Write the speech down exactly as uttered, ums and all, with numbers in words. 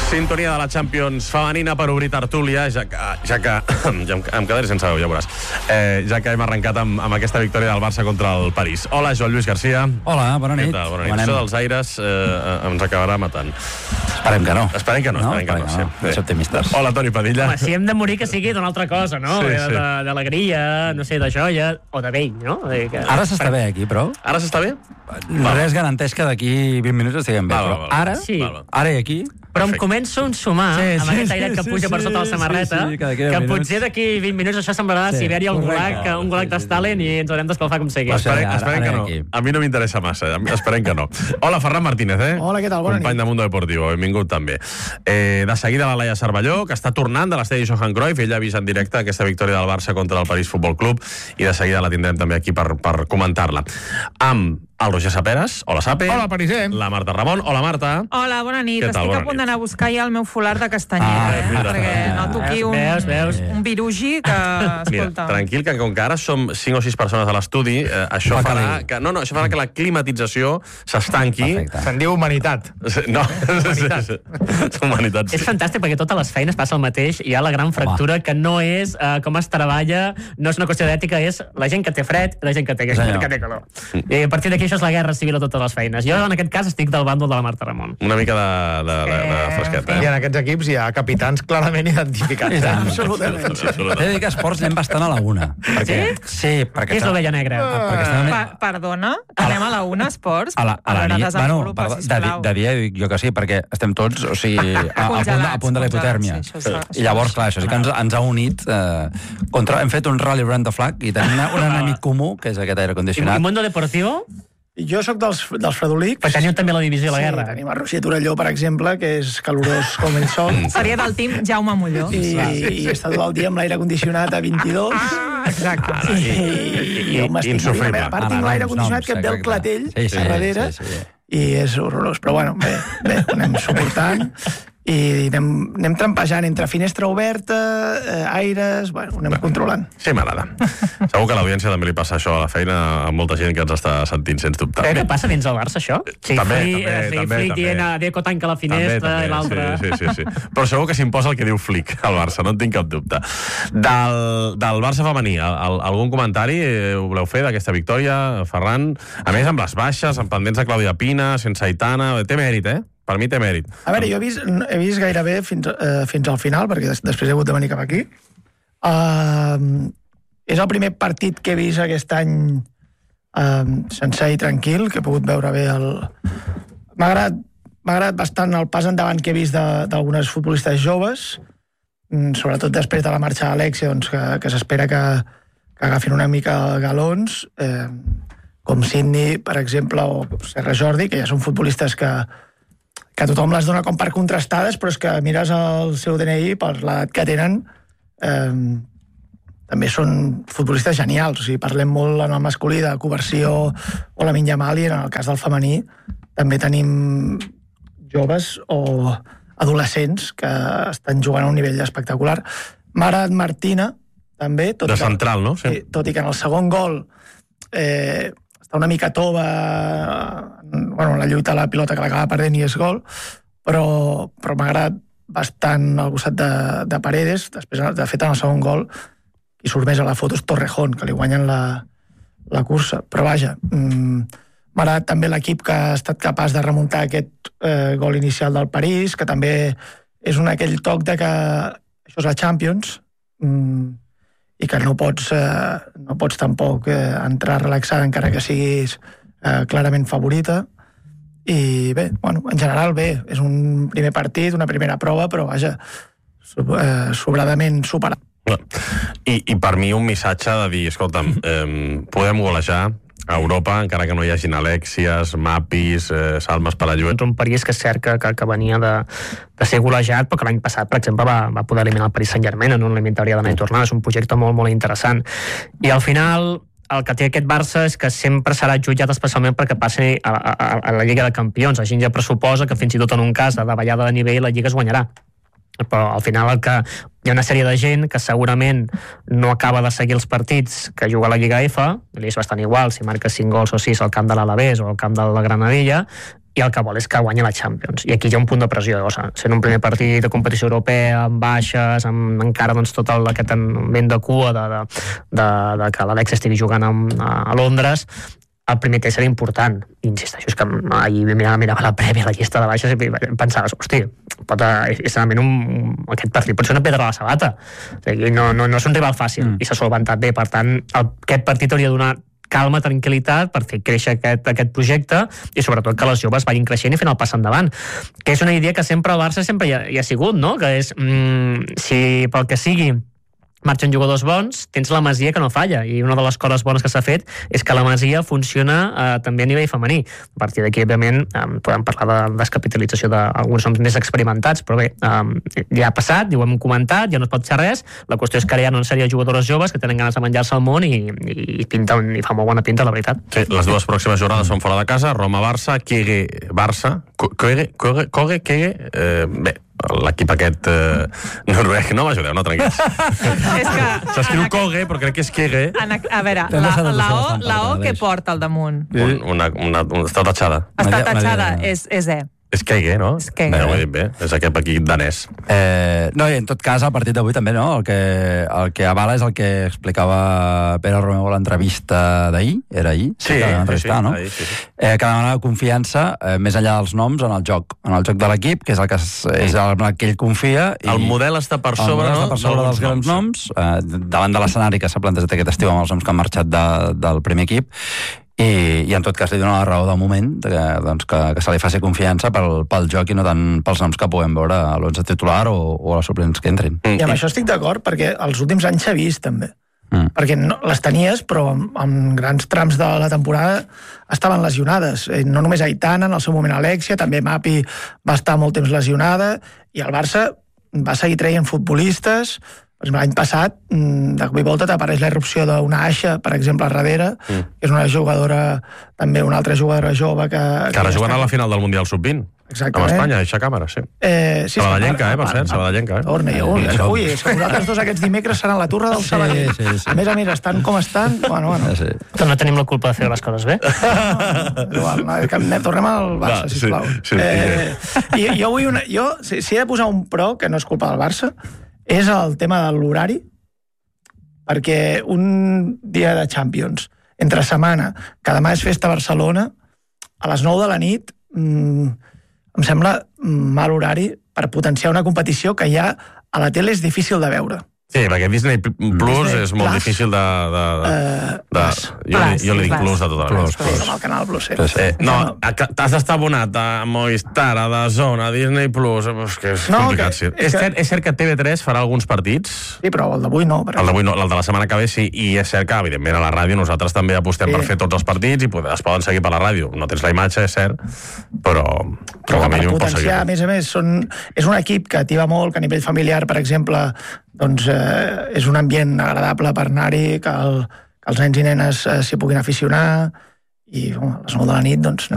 Sintonia de la Champions femenina per obrir tertúlia, ja que, ja que ja em, em quedaré sense veu, ja veuràs. Eh, ja que hem arrencat amb, amb aquesta victòria del Barça contra el París. Hola, Joan Lluís Garcia. Hola, bona nit. Què tal? Bona nit. Això dels aires eh, ens acabarà matant. Esperem que no. Esperem que no, no esperem que no. no. Sí. Bé. Optimistes. Hola, Toni Padilla. Home, si hem de morir que sigui d'una altra cosa, no? Sí, de, sí. de, d'alegria, no sé, de joia, o de vell, no? De que... Ara s'està bé aquí, però Ara s'està bé? res garanteix que d'aquí vint minuts estiguem bé. Va, va, Però va, va. ara, Sí. Va, va. ara i aquí... Però em Perfecte. començo a ensumar Sí, amb sí, aquest airet que sí, puja sí, per sota la sí, samarreta, sí, cada deu que minuts. potser d'aquí vint minuts això semblarà Sí, Sibèria, algun correcte. gulag, que, un gulag Sí, sí, d'Stalin, sí. i ens haurem d'escalfar com sigui. Va ser. Esperem, ara, esperem ara que no. aquí. A mi no m'interessa massa. Esperem que no. Hola, Ferran Martínez, eh? Hola, què tal? Bona Company nit. de Mundo Deportivo. Benvingut, també. Eh, de seguida, la Laia Cervelló, que està tornant de l'estadi Johan Cruyff. Ella ha vist en directe aquesta victòria del Barça contra el París Futbol Club i de seguida la tindrem també aquí per, per comentar-la. Amb el Roger Saperes. Hola, Sape. Hola, pariser. La Marta Ramon. Hola, Marta. Hola, bona nit. Què tal? Estic Bona a punt nit. d'anar a buscar ja el meu folar de castanyera, Ah, eh? mira. perquè noto aquí un, Veus, veus. un virugi que, Mira, escolta... tranquil, que com que ara som cinc o sis persones a l'estudi, eh, això Va farà calir. que, no, no, això farà que la climatització s'estanqui. Perfecte. Se'n diu humanitat. No, humanitat. humanitat. És fantàstic perquè totes les feines passa el mateix, hi ha la gran fractura que no és uh, com es treballa, no és una qüestió d'ètica, és la gent que té fred i la gent que té, que, Senyor. que té calor. I a partir d'aquí això és la guerra civil a totes les feines. Jo en aquest cas estic del bàndol de la Marta Ramon. Una mica de, de, de, de fresquet, I eh? en aquests equips hi ha capitans clarament identificats. I tant. Absolutament. He de dir que esports anem bastant a la una. Perquè, sí? perquè... Què és l'ovella negra? perquè estem... Pa perdona, anem a la una, esports? A la, a la veure, nit, bueno, desenvolupa, perdó, de, sisplau. de dia dic jo que sí, perquè estem tots, o sigui, a, a, punt, de, a punt de la hipotèrmia. Congelats, sí, això és- I llavors, clar, això sí que ens, ens ha unit eh, contra, hem fet un rally around the flag i tenim una, un enemic comú, que és aquest aire I condicionat. Mundo Deportivo? Jo sóc dels, dels fredolics. Però teniu també la divisió de la Sí, guerra. tenim el Roger Torelló, per exemple, que és calorós com ell sol. Seria del team Jaume Molló. I, i està tot el dia amb l'aire condicionat a vint-i-dos. Ah, exacte. I, i, i jo m'estic... insofrible. A part, tinc l'aire condicionat que et ve el clatell Sí, sí, a darrere sí, sí. i és horrorós. Però bueno, bé, bé, ho anem suportant i anem, anem trampejant entre finestra oberta, eh, aires... Bueno, ho anem controlant. Sí, m'agrada. Segur que a l'audiència també li passa això a la feina a molta gent que ens està sentint, sens dubte. Què passa dins el Barça, això? Sí, També, Flick, també, sí, també, Flick també. dient a Deco tanca la finestra i l'altre... Sí, sí, sí, sí. Però segur que s'imposa el que diu Flick al Barça, no en tinc cap dubte. Del, del Barça femení, al, algun comentari eh, ho voleu fer d'aquesta victòria, Ferran? A més, amb les baixes, amb pendents de Clàudia Pina, sense Aitana... Té mèrit, eh? Per mi té mèrit. A veure, jo he vist, he vist gairebé fins, eh, fins al final, perquè des, després he hagut de venir cap aquí. Uh, és el primer partit que he vist aquest any uh, sencer i tranquil, que he pogut veure bé el... M'ha agradat, m'ha agradat bastant el pas endavant que he vist de- d'algunes futbolistes joves, mm, sobretot després de la marxa d'Alexia, doncs, que, que s'espera que, que agafin una mica galons, eh, com Sidney, per exemple, o Serra Jordi, que ja són futbolistes que que tothom les dona com per contrastades, però és que mires el seu D N I, per l'edat que tenen, eh, també són futbolistes genials. O sigui, parlem molt en el masculí de Coversió o la Yamal, i en el cas del femení també tenim joves o adolescents que estan jugant a un nivell espectacular. M'ha agradat Martina, també. Tot De que- central, no? Sí. Sí, tot i que en el segon gol eh, està una mica tova, bueno, la lluita a la pilota que l'acaba perdent i és gol, però, però m'ha agradat bastant al costat de, de Paredes. Després, de fet, en el segon gol, qui surt més a la foto és Torrejón, que li guanyen la, la cursa. Però vaja, mm, m'ha agradat també l'equip que ha estat capaç de remuntar aquest eh, gol inicial del París, que també és un aquell toc de que això és la Champions, mm, i que no pots, eh, no pots tampoc eh, entrar relaxada encara que siguis eh, clarament favorita. I bé, bueno, en general bé, és un primer partit, una primera prova, però vaja, so- eh, sobradament superat. I, I per mi un missatge de dir, escolta'm, eh, podem golejar a Europa, encara que no hi hagin Alèxies, Mapis, eh, Salmes per a lluir. Un París que és cert que, que, que venia de, de ser golejat, però que l'any passat, per exemple, va, va poder eliminar el Paris Saint-Germain en una eliminatòria d'anar i tornar. És un projecte molt, molt interessant. I al final, el que té aquest Barça és que sempre serà jutjat especialment perquè passi a, a, a la Lliga de Campions. La gent ja pressuposa que fins i tot en un cas de davallada de nivell la Lliga es guanyarà. Però al final el que hi ha una sèrie de gent que segurament no acaba de seguir els partits que juga a la Lliga F, li és bastant igual si marca cinc gols o sis al camp de l'Alavés o al camp de la Granadilla, i el que vol és que guanyi la Champions. I aquí hi ha un punt de pressió, o sigui, sent un primer partit de competició europea, amb baixes, amb encara doncs, tot el, aquest vent de cua de, de, de, de que l'Alex estigui jugant a, a Londres, el primer test era important. I insisteixo, és que ahir mirava, mirava la prèvia, la llista de baixes, i pensaves, hosti, pot, és realment un, aquest partit pot ser una pedra a la sabata. O sigui, no, no, no és un rival fàcil, mm. i s'ha solventat bé. Per tant, el, aquest partit hauria de donar calma, tranquil·litat per fer créixer aquest, aquest projecte i sobretot que les joves vagin creixent i fent el pas endavant, que és una idea que sempre al Barça sempre hi ha, hi ha sigut, no? Que és, mm, si pel que sigui marxen jugadors bons, tens la Masia que no falla, i una de les coses bones que s'ha fet és que la Masia funciona eh, també a nivell femení. A partir d'aquí, òbviament, eh, podem parlar de descapitalització d'alguns noms més experimentats, però bé, eh, ja ha passat, ja ho hem comentat, ja no es pot fer res, la qüestió és que ara hi ha una sèrie de jugadores joves que tenen ganes de menjar-se al món i, i, pinten, i fa molt bona pinta, la veritat. Sí, les dues pròximes jornades són fora de casa, Roma-Barça, Kege-Barça, Koge, Kege, eh, bé, l'equip aquest eh, noruec, no m'ajudeu, no trenquis. És que... S'escriu Koge, però crec que és Kege. En, a veure, la, la, O, la O que porta al damunt? Un, una, una, una, està tatxada. Està tatxada, és, és E. És Kege, no? És Kege. Bé, ho he dit bé, és aquest equip danès. Eh, no, i en tot cas, el partit d'avui també, no? El que, el que avala és el que explicava Pere Romeu a l'entrevista d'ahir, era ahir? Sí, que sí, sí, no? ahir, sí, sí. Eh, que demanava confiança, eh, més enllà dels noms, en el joc, en el joc de l'equip, que és el que, és, és el que ell confia. I el model està per sobre, no? Està per sobre dels grans noms, eh, davant de l'escenari que s'ha plantejat aquest estiu amb els noms que han marxat de, del primer equip, i, i en tot cas li dona la raó de moment de que, doncs, que, que se li faci confiança pel, pel joc i no tant pels noms que puguem veure a l'onze titular o, o a les suplents que entrin. I amb això estic d'acord, perquè els últims anys s'ha vist també. Mm. Perquè no, les tenies, però en, en grans trams de la temporada estaven lesionades. No només Aitana, en el seu moment Alexia, també Mapi va estar molt temps lesionada, i el Barça va seguir traient futbolistes. L'any passat, de cop i volta, t'apareix la irrupció d'una Aixa, per exemple, a darrere, mm. que és una jugadora, també una altra jugadora jove que... Que ara jugant a la final del Mundial sub vint. Exactament. Amb Espanya, Aixa Càmera, sí. Eh, sí Sabadellenca, eh, per cert, Sabadellenca. Eh? Torna, i ui, eh, ui, és que vosaltres dos aquests dimecres seran la turra del Sabadell. Sí, sí, sí. A més a més, estan com estan, bueno, bueno. Sí. Però no tenim la culpa de fer les coses bé. No, igual, no, no, tornem al Barça, Va, sisplau. Sí, sí, eh, i, jo vull una... Jo, si, si he de posar un pro, que no és culpa del Barça, és el tema de l'horari, perquè un dia de Champions, entre setmana, que demà és festa a Barcelona, a les nou de la nit, mmm, em sembla mal horari per potenciar una competició que ja a la tele és difícil de veure. Sí, perquè Disney Plus Disney és molt Plus? Difícil de... de, de, uh, de jo, Plus, jo li dic Plus de tota la Plus, Plus. Com el canal Plus, sí. sí. No, t'has d'estar abonat a Movistar, a DAZN, a Disney Plus, és que és no, complicat, que, sí. És, que... és cert que T V tres farà alguns partits. Sí, però el d'avui no. El d'avui no, el de la setmana que ve sí, i és cert que, evidentment, a la ràdio nosaltres també apostem sí. per fer tots els partits i es poden seguir per la ràdio. No tens la imatge, és cert, però... Però per potenciar, a més a més, són, és un equip que ativa molt, que a nivell familiar, per exemple, doncs eh, és un ambient agradable per anar-hi, que, el, que els nens i nenes eh, s'hi puguin aficionar, i bueno, a les nou de la nit doncs,